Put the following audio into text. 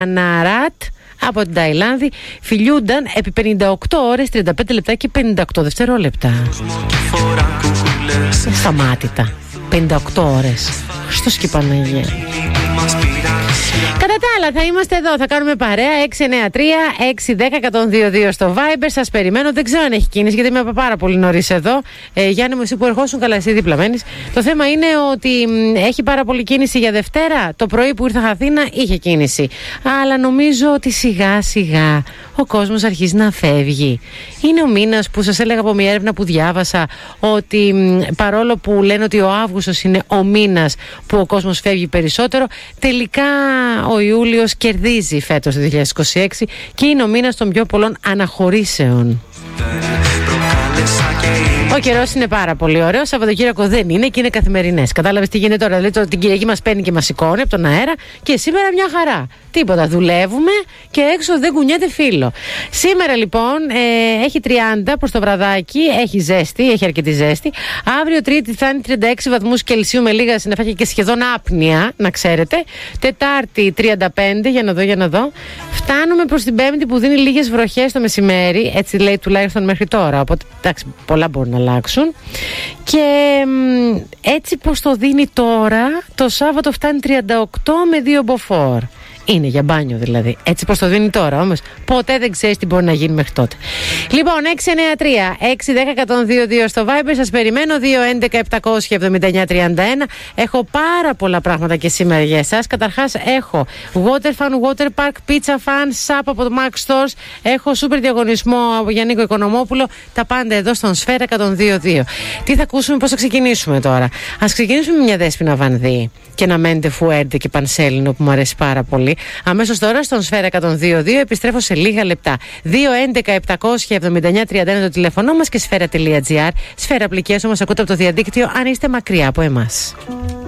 Ναράτ από την Ταϊλάνδη φιλιούνταν επί 58 ώρες, 35 λεπτά και 58 δευτερόλεπτα. Σταμάτητα. 58 ώρες. Χριστός και Παναγία. Κατά τα άλλα, θα είμαστε εδώ, θα κάνουμε παρέα. 693-610-122 στο Viber. Σας περιμένω. Δεν ξέρω αν έχει κίνηση, γιατί είμαι από πάρα πολύ νωρίς εδώ. Γιάννη μου, εσύ που ερχόσουν, καλά, εσύ δίπλα μένεις. Το θέμα είναι ότι έχει πάρα πολύ κίνηση για Δευτέρα. Το πρωί που ήρθα Αθήνα είχε κίνηση. Αλλά νομίζω ότι σιγά σιγά ο κόσμος αρχίζει να φεύγει. Είναι ο μήνας που σας έλεγα από μια έρευνα που διάβασα ότι παρόλο που λένε ότι ο Αύγουστος είναι ο μήνας που ο κόσμος φεύγει περισσότερο, τελικά ο Ιούλιος κερδίζει φέτος το 2026 και είναι ο μήνας των πιο πολλών αναχωρήσεων. Ο καιρός είναι πάρα πολύ ωραίο. Σαββατοκύριακο δεν είναι και είναι καθημερινές. Κατάλαβες τι γίνεται τώρα? Δηλαδή την Κυριακή μας παίρνει και μας σηκώνει από τον αέρα και σήμερα μια χαρά. Τίποτα. Δουλεύουμε και έξω δεν κουνιέται φύλλο. Σήμερα λοιπόν έχει 30 προς το βραδάκι. Έχει ζέστη, έχει αρκετή ζέστη. Αύριο Τρίτη θα είναι 36 βαθμούς Κελσίου με λίγα συννεφάκια και σχεδόν άπνοια, να ξέρετε. Τετάρτη 35, για να δω. Φτάνουμε προς την Πέμπτη που δίνει λίγες βροχές το μεσημέρι. Έτσι λέει τουλάχιστον μέχρι τώρα. Οπότε εντάξει, πολλά μπορούν να αλλάξουν. Και έτσι πως το δίνει τώρα, το Σάββατο φτάνει 38 με 2 μποφόρ. Είναι για μπάνιο δηλαδή. Έτσι πως το δίνει τώρα, όμως ποτέ δεν ξέρεις τι μπορεί να γίνει μέχρι τότε. Λοιπόν, 693-610-122 στο Viber. Σας περιμένω. 211-779-31. Έχω πάρα πολλά πράγματα και σήμερα για εσάς. Καταρχάς έχω Water Fan, Water Park, Pizza Fan, Shop από το Max Stores. Έχω σούπερ διαγωνισμό από Γιάννικο Οικονομόπουλο. Τα πάντα εδώ στον Σφαίρα 102.2. Τι θα ακούσουμε, πώς θα ξεκινήσουμε τώρα? Ας ξεκινήσουμε με μια Δέσποινα Βανδύ και ένα Μέντε Φουέρντε και Πανσέλινο που μου αρέσει πάρα πολύ. Αμέσως τώρα στον Σφαίρα 102.2 επιστρέφω σε λίγα λεπτά. 211-779-31 το τηλέφωνο μας και σφαίρα.gr. Σφαίρα Application μας ακούτε από το διαδίκτυο αν είστε μακριά από εμάς.